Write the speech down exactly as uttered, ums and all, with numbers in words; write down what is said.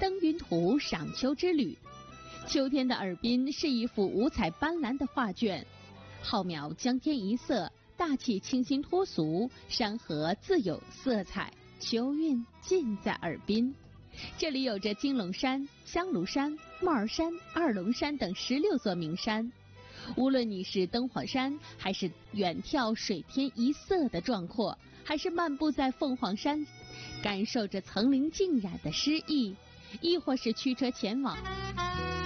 登云图赏秋之旅。秋天的尔滨是一幅五彩斑斓的画卷，浩渺江天一色，大气清新脱俗，山河自有色彩，秋韵尽在尔滨。这里有着金龙山、香炉山、帽儿山、二龙山等十六座名山。无论你是登火山，还是远眺水天一色的壮阔，还是漫步在凤凰山，感受着层林尽染的诗意，亦或是驱车前往